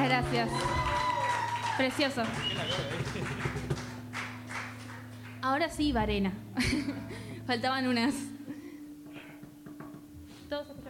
Muchas gracias. Precioso. Ahora sí, Varena. Faltaban unas. Todos